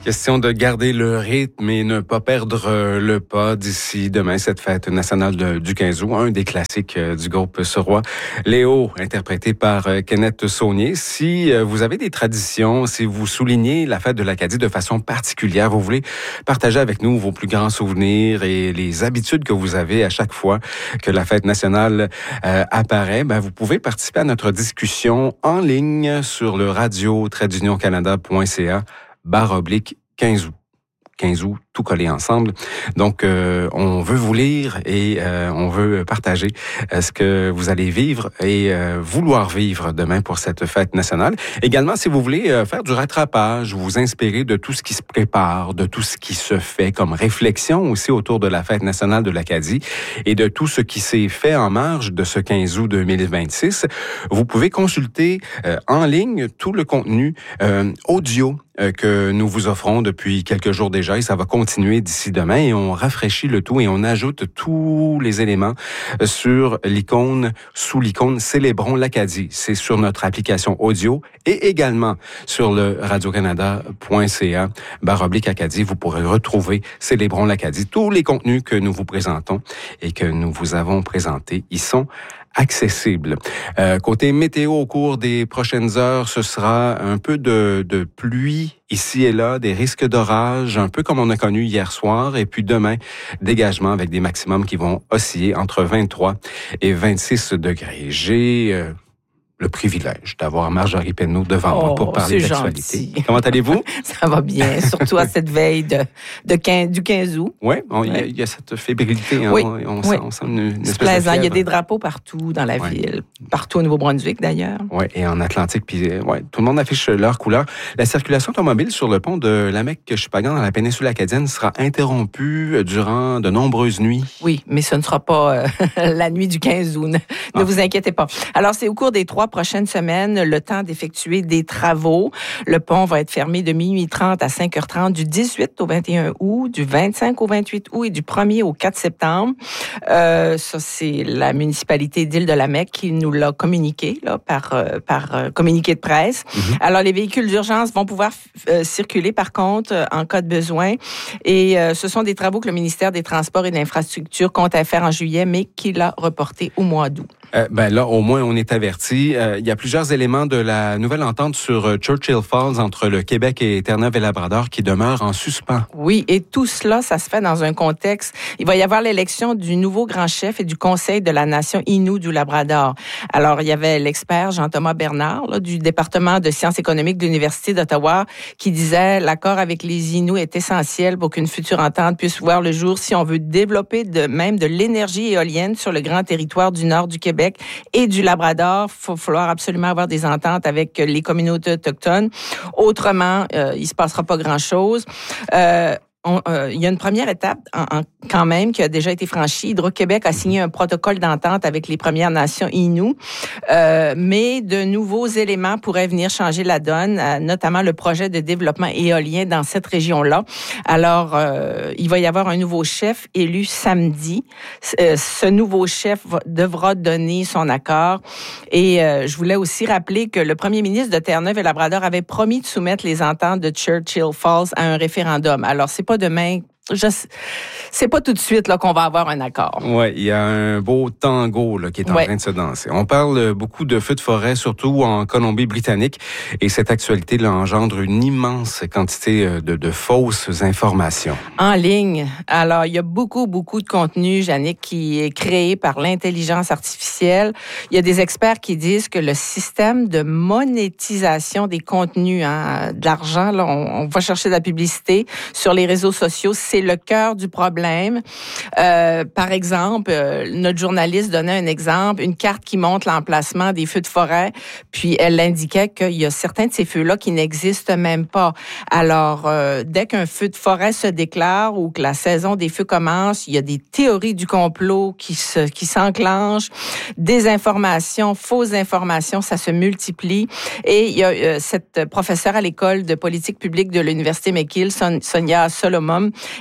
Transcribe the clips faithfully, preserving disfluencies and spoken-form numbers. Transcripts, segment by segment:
Question de garder le rythme et ne pas perdre le pas d'ici demain, cette fête nationale de, du quinze août, un des classiques du groupe Sorois. Léo, interprété par Kenneth Saunier. Si vous avez des traditions, si vous soulignez la fête de l'Acadie de façon particulière, vous voulez partager avec nous vos plus grands souvenirs et les habitudes que vous avez à chaque fois que la fête nationale euh, apparaît, ben vous pouvez participer à notre discussion en ligne sur le radio trait d'union canada point c a barre oblique quinze août. quinze août, tout collé ensemble. Donc, euh, on veut vous lire et euh, on veut partager euh, ce que vous allez vivre et euh, vouloir vivre demain pour cette fête nationale. Également, si vous voulez euh, faire du rattrapage, vous inspirer de tout ce qui se prépare, de tout ce qui se fait comme réflexion aussi autour de la fête nationale de l'Acadie et de tout ce qui s'est fait en marge de ce quinze août deux mille vingt-six, vous pouvez consulter euh, en ligne tout le contenu euh, audio que nous vous offrons depuis quelques jours déjà et ça va continuer d'ici demain et on rafraîchit le tout et on ajoute tous les éléments sur l'icône, sous l'icône Célébrons l'Acadie. C'est sur notre application audio et également sur le radio canada point c a barre oblique Acadie. Vous pourrez retrouver Célébrons l'Acadie. Tous les contenus que nous vous présentons et que nous vous avons présentés, ils sont accessible. Euh, côté météo, au cours des prochaines heures, ce sera un peu de, de pluie ici et là, des risques d'orage, un peu comme on a connu hier soir. Et puis demain, dégagement avec des maximums qui vont osciller entre vingt-trois et vingt-six degrés. J'ai euh, le privilège d'avoir Marjorie Penneau devant oh, moi pour parler d'actualité. Gentil. Comment allez-vous? Ça va bien, surtout à cette veille de, de quinze, du quinze août. Oui, il ouais. y, y a cette fébrilité. Hein, oui, on, on, oui. sent, on sent une, une C'est plaisant. de Il y a des drapeaux partout dans la ouais. ville, partout au Nouveau-Brunswick d'ailleurs. Oui, et en Atlantique. Puis, ouais, tout le monde affiche leur couleur. La circulation automobile sur le pont de Lamec-Chupagan dans la péninsule acadienne sera interrompue durant de nombreuses nuits. Oui, mais ce ne sera pas euh, la nuit du quinze août. Ne, ah. ne vous inquiétez pas. Alors, c'est au cours des trois prochaines semaines le temps d'effectuer des travaux. Le pont va être fermé de minuit trente à cinq heures trente du dix-huit au vingt et un août, du vingt-cinq au vingt-huit août et du premier au quatre septembre. Euh, ça, c'est la municipalité d'Île-de-la-Mecque qui nous l'a communiqué là, par, euh, par euh, communiqué de presse. Mm-hmm. Alors, les véhicules d'urgence vont pouvoir euh, circuler, par contre, euh, en cas de besoin. Et euh, ce sont des travaux que le ministère des Transports et de l'Infrastructure compte à faire en juillet, mais qu'il a reporté au mois d'août. Euh, ben là, au moins, on est averti. Euh, il y a plusieurs éléments de la nouvelle entente sur euh, Churchill Falls entre le Québec et Terre-Neuve-et-Labrador qui demeurent en suspens. Oui, et tout cela, ça se fait dans un contexte. Il va y avoir l'élection du nouveau grand chef et du Conseil de la nation Innu du Labrador. Alors, il y avait l'expert Jean-Thomas Bernard là, du département de sciences économiques de l'Université d'Ottawa qui disait l'accord avec les Inuits est essentiel pour qu'une future entente puisse voir le jour si on veut développer de, même de l'énergie éolienne sur le grand territoire du nord du Québec et du Labrador. Il va falloir absolument avoir des ententes avec les communautés autochtones. Autrement, euh, il ne se passera pas grand-chose. Euh, On, euh, il y a une première étape en, en, quand même qui a déjà été franchie. Hydro-Québec a signé un protocole d'entente avec les Premières Nations Innu, euh, mais de nouveaux éléments pourraient venir changer la donne, euh, notamment le projet de développement éolien dans cette région-là. Alors, euh, il va y avoir un nouveau chef élu samedi. Euh, ce nouveau chef va, devra donner son accord. Et euh, je voulais aussi rappeler que le premier ministre de Terre-Neuve-et-Labrador avait promis de soumettre les ententes de Churchill Falls à un référendum. Alors, c'est pas demain. Je, c'est pas tout de suite là qu'on va avoir un accord. Ouais, il y a un beau tango là qui est en ouais. train de se danser. On parle beaucoup de feux de forêt, surtout en Colombie-Britannique, et cette actualité là engendre une immense quantité de, de fausses informations. En ligne. Alors, il y a beaucoup, beaucoup de contenu, Jannick, qui est créé par l'intelligence artificielle. Il y a des experts qui disent que le système de monétisation des contenus, hein, de l'argent, là, on, on va chercher de la publicité sur les réseaux sociaux, c'est le cœur du problème. Euh, par exemple, euh, notre journaliste donnait un exemple, une carte qui montre l'emplacement des feux de forêt, puis elle indiquait qu'il y a certains de ces feux-là qui n'existent même pas. Alors, euh, dès qu'un feu de forêt se déclare ou que la saison des feux commence, il y a des théories du complot qui se, qui s'enclenchent, des informations, fausses informations, ça se multiplie. Et il y a euh, cette professeure à l'école de politique publique de l'Université McGill, Son- Sonia Solomon,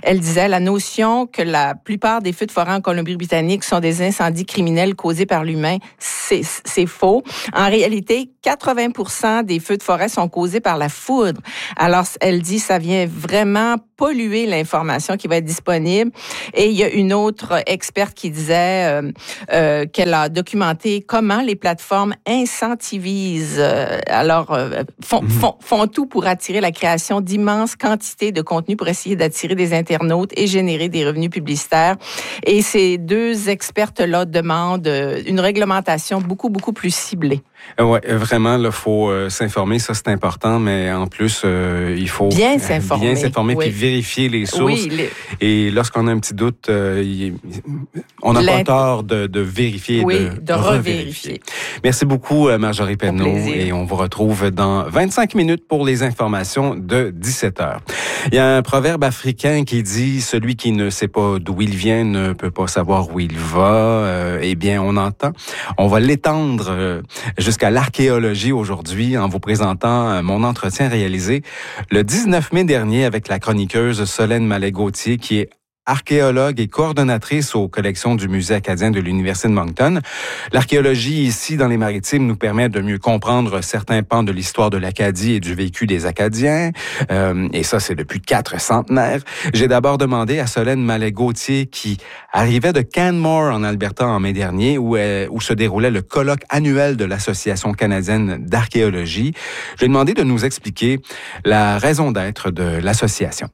Elle disait la notion que la plupart des feux de forêt en Colombie-Britannique sont des incendies criminels causés par l'humain, c'est, c'est faux. En réalité, quatre-vingts pour cent des feux de forêt sont causés par la foudre. Alors, elle dit ça vient vraiment polluer l'information qui va être disponible. Et il y a une autre experte qui disait euh, euh, qu'elle a documenté comment les plateformes incentivisent, euh, alors euh, font, mm-hmm. font, font tout pour attirer la création d'immenses quantités de contenu pour essayer d'attirer des internautes et générer des revenus publicitaires. Et ces deux expertes-là demandent une réglementation beaucoup, beaucoup plus ciblée. Oui, vraiment, il faut euh, s'informer, ça c'est important, mais en plus, euh, il faut bien s'informer, bien s'informer oui. puis vérifier les sources. Oui, les... Et lorsqu'on a un petit doute, euh, il, on n'a pas tort de, de vérifier et oui, de, de revérifier. Merci beaucoup, Marjorie Penneau, et on vous retrouve dans vingt-cinq minutes pour les informations de dix-sept heures. Il y a un proverbe africain qui dit « Celui qui ne sait pas d'où il vient ne peut pas savoir où il va euh, ». Eh bien, on entend. On va l'étendre euh, jusqu'à l'archéologie aujourd'hui en vous présentant euh, mon entretien réalisé le dix-neuf mai dernier avec la chroniqueuse Solène Mallet-Gauthier qui est archéologue et coordonnatrice aux collections du Musée acadien de l'Université de Moncton. L'archéologie ici dans les Maritimes nous permet de mieux comprendre certains pans de l'histoire de l'Acadie et du vécu des Acadiens. Euh, et ça, c'est depuis quatre centenaires. J'ai d'abord demandé à Solène Mallet-Gauthier qui arrivait de Canmore en Alberta en mai dernier où, elle, où se déroulait le colloque annuel de l'Association canadienne d'archéologie. J'ai demandé de nous expliquer la raison d'être de l'association.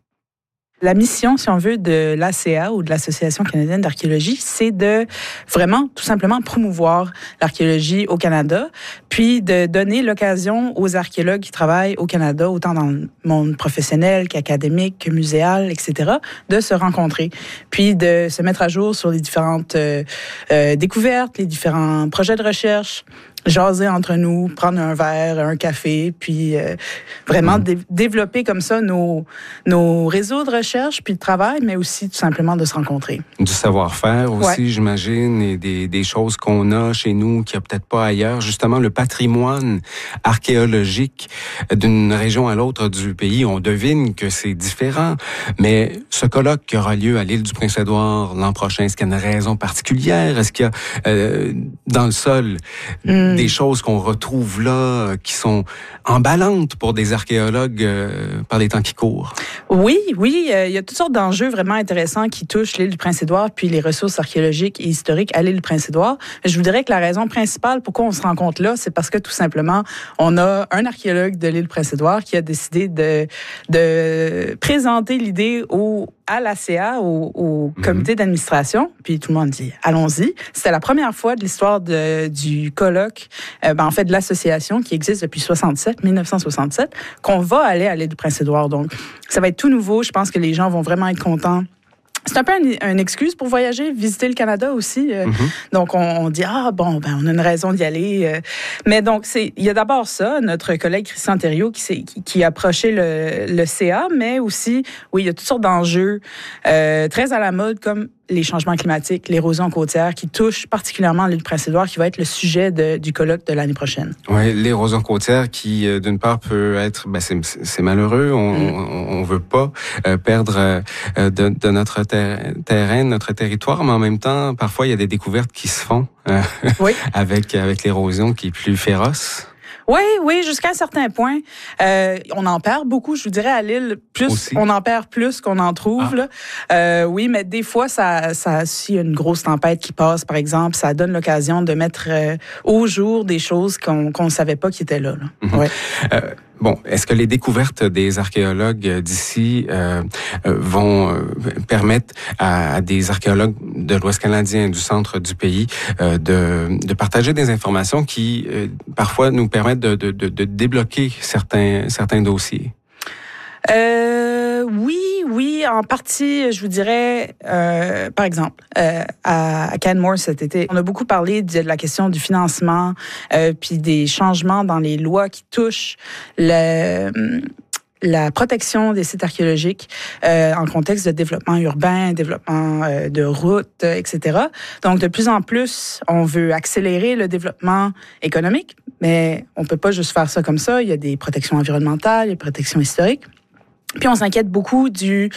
La mission, si on veut, de l'A C A ou de l'Association canadienne d'archéologie, c'est de vraiment, tout simplement, promouvoir l'archéologie au Canada, puis de donner l'occasion aux archéologues qui travaillent au Canada, autant dans le monde professionnel qu'académique, que muséal, et cetera, de se rencontrer, puis de se mettre à jour sur les différentes euh, euh, découvertes, les différents projets de recherche, jaser entre nous, prendre un verre, un café, puis euh, vraiment mmh. dé- développer comme ça nos, nos réseaux de recherche puis de travail, mais aussi tout simplement de se rencontrer. Du savoir-faire aussi, ouais. j'imagine, et des, des choses qu'on a chez nous qu'il n'y a peut-être pas ailleurs. Justement, le patrimoine archéologique d'une région à l'autre du pays, on devine que c'est différent, mais ce colloque qui aura lieu à l'île du Prince-Édouard l'an prochain, est-ce qu'il y a une raison particulière? Est-ce qu'il y a euh, dans le sol... Mmh. des choses qu'on retrouve là qui sont emballantes pour des archéologues euh, par les temps qui courent? Oui, oui. Euh, il y a toutes sortes d'enjeux vraiment intéressants qui touchent l'île du Prince-Édouard puis les ressources archéologiques et historiques à l'île du Prince-Édouard. Je vous dirais que la raison principale pourquoi on se rencontre là, c'est parce que tout simplement, on a un archéologue de l'île du Prince-Édouard qui a décidé de, de présenter l'idée au à l'A C A, au, au comité mm-hmm. d'administration, puis tout le monde dit « allons-y ». C'était la première fois de l'histoire de, du colloque, euh, ben, en fait de l'association qui existe depuis soixante-sept, dix-neuf cent soixante-sept, qu'on va aller à l'île du Prince-Édouard. Donc, ça va être tout nouveau. Je pense que les gens vont vraiment être contents. C'est un peu une, une excuse pour voyager, visiter le Canada aussi. Euh, mm-hmm. Donc, on, on dit, ah bon, ben on a une raison d'y aller. Euh. Mais donc, c'est, il y a d'abord ça, notre collègue Christian Thériault qui, qui, qui a approché le, le C A, mais aussi, oui, il y a toutes sortes d'enjeux euh, très à la mode, comme les changements climatiques, l'érosion côtière, qui touche particulièrement l'île du Prince-Édouard, qui va être le sujet de, du colloque de l'année prochaine. Oui, l'érosion côtière qui, euh, d'une part, peut être, ben c'est, c'est malheureux, on, mm. on, on veut pas euh, perdre euh, de, de notre ter- terrain, notre territoire, mais en même temps, parfois, il y a des découvertes qui se font euh, oui. avec avec l'érosion qui est plus féroce. Oui, oui, jusqu'à un certain point. Euh, on en perd beaucoup, je vous dirais, à l'île. Plus, aussi. On en perd plus qu'on en trouve. Ah. Là. Euh, oui, mais des fois, ça, ça, s'il y a une grosse tempête qui passe, par exemple, ça donne l'occasion de mettre euh, au jour des choses qu'on qu'on ne savait pas qui étaient là. là. Mm-hmm. Ouais. Euh, Bon, est-ce que les découvertes des archéologues d'ici euh, vont euh, permettre à, à des archéologues de l'Ouest canadien, du centre du pays, euh, de, de partager des informations qui, euh, parfois, nous permettent de, de, de, de débloquer certains, certains dossiers? Euh, oui, oui, en partie, je vous dirais, euh, par exemple, euh, à, à Canmore cet été, on a beaucoup parlé de, de la question du financement, euh, puis des changements dans les lois qui touchent le... la protection des sites archéologiques euh, en contexte de développement urbain, développement euh, de routes, euh, et cetera. Donc, de plus en plus, on veut accélérer le développement économique, mais on peut pas juste faire ça comme ça. Il y a des protections environnementales, il y a des protections historiques. Puis on s'inquiète beaucoup du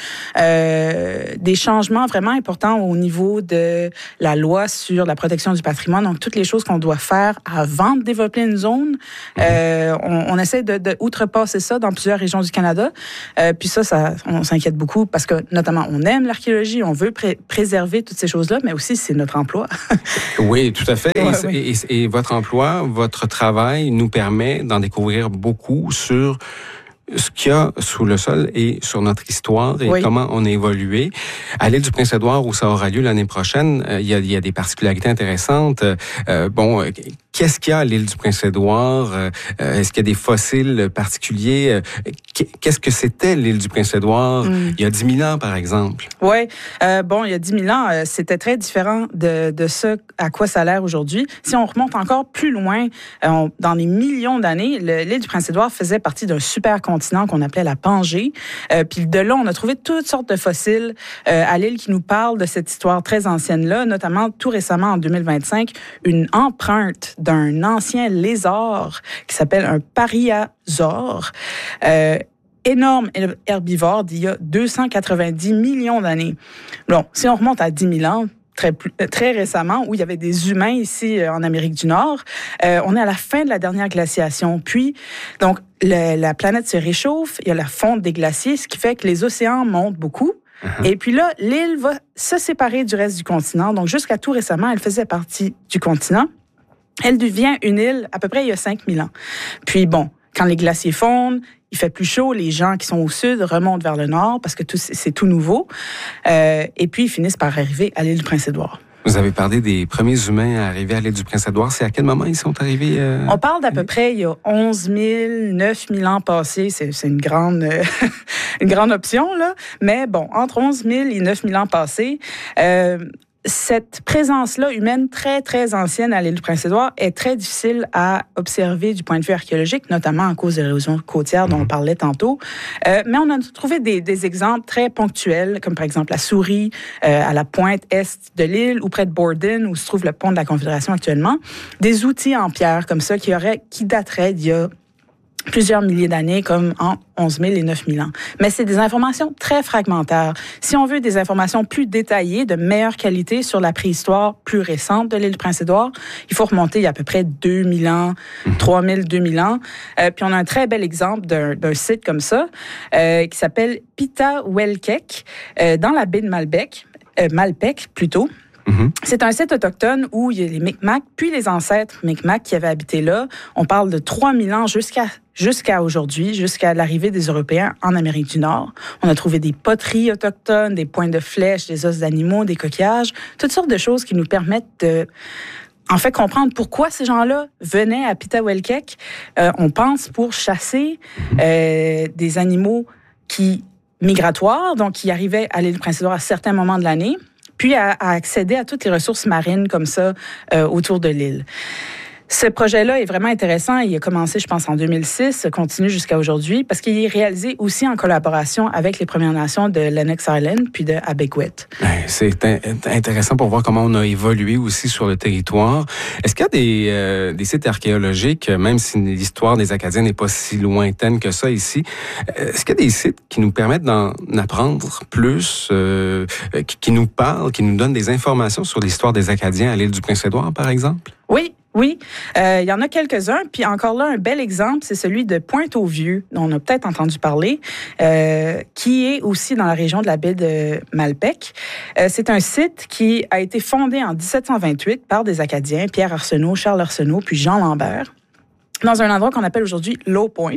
euh, des changements vraiment importants au niveau de la loi sur la protection du patrimoine. Donc toutes les choses qu'on doit faire avant de développer une zone, euh, on, on essaie de, de outrepasser ça dans plusieurs régions du Canada. Euh, puis ça, ça, on s'inquiète beaucoup parce que notamment on aime l'archéologie, on veut pré- préserver toutes ces choses-là, mais aussi c'est notre emploi. Oui, tout à fait. Ouais, et, oui. et, et votre emploi, votre travail nous permet d'en découvrir beaucoup sur ce qu'il y a sous le sol et sur notre histoire et oui. comment on a évolué. À l'île du Prince-Édouard, où ça aura lieu l'année prochaine, euh, il, y a, il y a des particularités intéressantes. Euh, bon, euh, qu'est-ce qu'il y a à l'île du Prince-Édouard? Euh, est-ce qu'il y a des fossiles particuliers? Euh, qu'est-ce que c'était l'île du Prince-Édouard mm. il y a dix mille ans, par exemple? Oui. Euh, bon, il y a dix mille ans, euh, c'était très différent de, de ce à quoi ça a l'air aujourd'hui. Si on remonte encore plus loin, euh, on, dans les millions d'années, le, l'île du Prince-Édouard faisait partie d'un supercontinent qu'on appelait la Pangée. Euh, puis de là, on a trouvé toutes sortes de fossiles euh, à l'île qui nous parlent de cette histoire très ancienne-là, notamment tout récemment, en deux mille vingt-cinq, une empreinte d'un ancien lézard qui s'appelle un pariasaure. Euh, énorme herbivore d'il y a deux cent quatre-vingt-dix millions d'années. Bon, si on remonte à dix mille ans, Très, très récemment, où il y avait des humains ici euh, en Amérique du Nord. Euh, on est à la fin de la dernière glaciation. Puis, donc, le, la planète se réchauffe, il y a la fonte des glaciers, ce qui fait que les océans montent beaucoup. Uh-huh. Et puis là, l'île va se séparer du reste du continent. Donc, jusqu'à tout récemment, elle faisait partie du continent. Elle devient une île à peu près il y a cinq mille ans. Puis bon, quand les glaciers fondent, il fait plus chaud, les gens qui sont au sud remontent vers le nord parce que tout, c'est tout nouveau. Euh, et puis, ils finissent par arriver à l'île du Prince-Édouard. Vous avez parlé des premiers humains à arriver à l'île du Prince-Édouard. C'est à quel moment ils sont arrivés? Euh... On parle d'à peu près il y a onze mille, neuf mille ans passés. C'est, c'est une grande, euh, une grande option, là. Mais bon, entre onze mille et neuf mille ans passés, euh, cette présence-là humaine très, très ancienne à l'île du Prince-Édouard est très difficile à observer du point de vue archéologique, notamment à cause de l'érosion côtière dont on parlait tantôt. Euh, mais on a trouvé des, des exemples très ponctuels, comme par exemple la Souris, euh, à la pointe est de l'île, ou près de Borden, où se trouve le pont de la Confédération actuellement. Des outils en pierre comme ça qui, auraient, qui dateraient d'il y a plusieurs milliers d'années, comme en onze mille et neuf mille ans. Mais c'est des informations très fragmentaires. Si on veut des informations plus détaillées, de meilleure qualité sur la préhistoire plus récente de l'île du Prince-Édouard, il faut remonter il y a à peu près deux mille ans, trois mille, deux mille ans. Euh, puis on a un très bel exemple d'un, d'un site comme ça, euh, qui s'appelle Pitawelkek, euh, dans la baie de Malbec, euh, Malpec plutôt. Mm-hmm. C'est un site autochtone où il y a les Micmacs, puis les ancêtres Micmacs qui avaient habité là. On parle de trois mille ans jusqu'à jusqu'à aujourd'hui, jusqu'à l'arrivée des Européens en Amérique du Nord. On a trouvé des poteries autochtones, des points de flèches, des os d'animaux, des coquillages, toutes sortes de choses qui nous permettent de, en fait, comprendre pourquoi ces gens-là venaient à Pitawelkek. Euh, on pense pour chasser euh, des animaux qui migratoires, donc qui arrivaient à l'île du Prince-Édouard à certains moments de l'année, puis à, à accéder à toutes les ressources marines comme ça euh, autour de l'île. Ce projet-là est vraiment intéressant. Il a commencé, je pense, en deux mille six, continue jusqu'à aujourd'hui, parce qu'il est réalisé aussi en collaboration avec les Premières Nations de Lennox Island puis de Abegweit. C'est intéressant pour voir comment on a évolué aussi sur le territoire. Est-ce qu'il y a des, euh, des sites archéologiques, même si l'histoire des Acadiens n'est pas si lointaine que ça ici, est-ce qu'il y a des sites qui nous permettent d'en apprendre plus, euh, qui, qui nous parlent, qui nous donnent des informations sur l'histoire des Acadiens à l'île du Prince-Édouard, par exemple? Oui. Oui, euh, il y en a quelques-uns. Puis encore là, un bel exemple, c'est celui de Pointe-aux-Vieux, dont on a peut-être entendu parler, euh, qui est aussi dans la région de la baie de Malpec. Euh, c'est un site qui a été fondé en dix-sept cent vingt-huit par des Acadiens, Pierre Arsenault, Charles Arsenault, puis Jean Lambert, dans un endroit qu'on appelle aujourd'hui Low Point.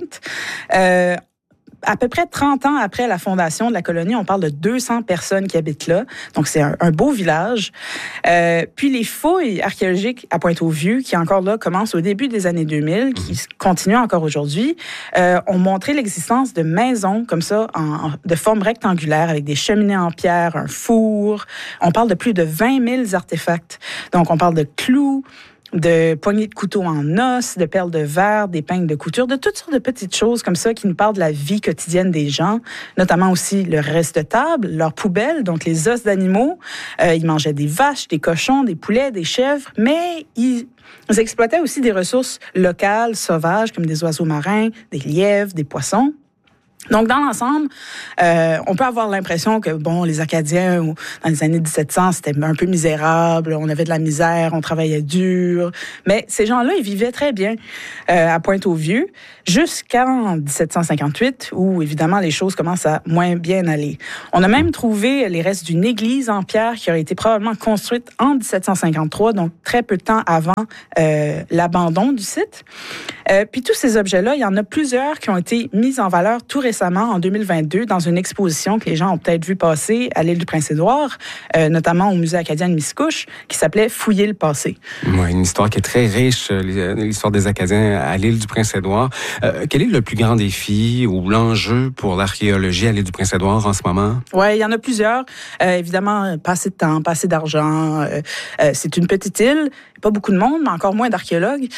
Euh, À peu près trente ans après la fondation de la colonie, on parle de deux cents personnes qui habitent là. Donc, c'est un, un beau village. Euh, puis, les fouilles archéologiques à Pointe-aux-Vieux, qui encore là commencent au début des années deux mille, qui continuent encore aujourd'hui, euh, ont montré l'existence de maisons comme ça, en, de forme rectangulaire, avec des cheminées en pierre, un four. On parle de plus de vingt mille artefacts. Donc, on parle de clous, de poignées de couteaux en os, de perles de verre, d'épingles de couture, de toutes sortes de petites choses comme ça qui nous parlent de la vie quotidienne des gens, notamment aussi le reste de table, leurs poubelles, donc les os d'animaux. Euh, ils mangeaient des vaches, des cochons, des poulets, des chèvres, mais ils, ils exploitaient aussi des ressources locales, sauvages, comme des oiseaux marins, des lièvres, des poissons. Donc, dans l'ensemble, euh, on peut avoir l'impression que, bon, les Acadiens, dans les années dix-sept cents, c'était un peu misérable, on avait de la misère, on travaillait dur. Mais ces gens-là, ils vivaient très bien euh, à Pointe-aux-Vieux, jusqu'en dix-sept cent cinquante-huit, où, évidemment, les choses commencent à moins bien aller. On a même trouvé les restes d'une église en pierre qui aurait été probablement construite en dix-sept cent cinquante-trois, donc très peu de temps avant euh, l'abandon du site. Euh, puis tous ces objets-là, il y en a plusieurs qui ont été mis en valeur tout récemment, en deux mille vingt-deux, dans une exposition que les gens ont peut-être vu passer à l'île du Prince-Édouard, euh, notamment au Musée acadien de Miscouche, qui s'appelait « Fouiller le passé ». Oui, une histoire qui est très riche, l'histoire des Acadiens à l'île du Prince-Édouard. Euh, quel est le plus grand défi ou l'enjeu pour l'archéologie à l'île du Prince-Édouard en ce moment? Oui, il y en a plusieurs. Euh, évidemment, pas assez de temps, pas assez d'argent. Euh, euh, c'est une petite île, pas beaucoup de monde, mais encore moins d'archéologues.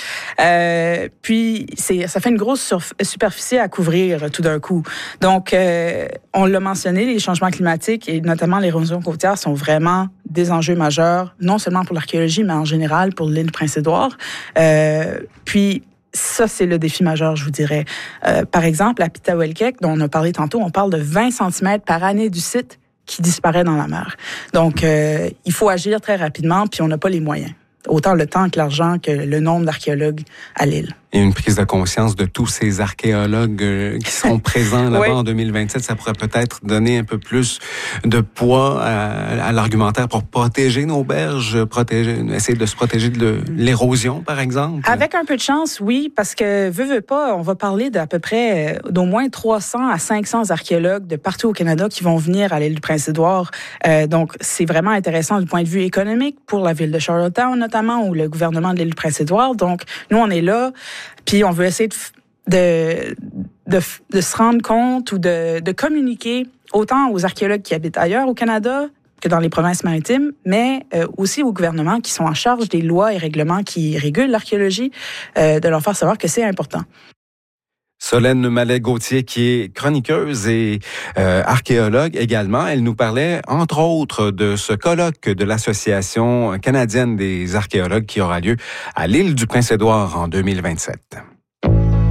Euh, puis, c'est, ça fait une grosse surf- superficie à couvrir tout d'un coup. Donc, euh, on l'a mentionné, les changements climatiques et notamment l'érosion côtière sont vraiment des enjeux majeurs, non seulement pour l'archéologie, mais en général pour l'île du Prince-Édouard. Euh, puis, ça, c'est le défi majeur, je vous dirais. Euh, par exemple, à Pitawelkek, dont on a parlé tantôt, on parle de vingt centimètres par année du site qui disparaît dans la mer. Donc, euh, il faut agir très rapidement, puis on n'a pas les moyens. Autant le temps que l'argent que le nombre d'archéologues à l'île. Et une prise de conscience de tous ces archéologues euh, qui sont présents là-bas oui. en deux mille vingt-sept, ça pourrait peut-être donner un peu plus de poids à, à l'argumentaire pour protéger nos berges, protéger, essayer de se protéger de l'érosion, par exemple. Avec un peu de chance, oui, parce que, veux, veux pas, on va parler d'à peu près d'au moins trois cents à cinq cents archéologues de partout au Canada qui vont venir à l'île du Prince-Édouard. Euh, donc, c'est vraiment intéressant du point de vue économique pour la ville de Charlottetown, notamment, ou le gouvernement de l'île du Prince-Édouard. Donc, nous, on est là. Puis on veut essayer de, de, de, de se rendre compte ou de, de communiquer autant aux archéologues qui habitent ailleurs au Canada que dans les provinces maritimes, mais euh, aussi aux gouvernements qui sont en charge des lois et règlements qui régulent l'archéologie, euh, de leur faire savoir que c'est important. Solène Mallet-Gauthier, qui est chroniqueuse et euh, archéologue également. Elle nous parlait, entre autres, de ce colloque de l'Association canadienne des archéologues qui aura lieu à l'île du Prince-Édouard en deux mille vingt-sept.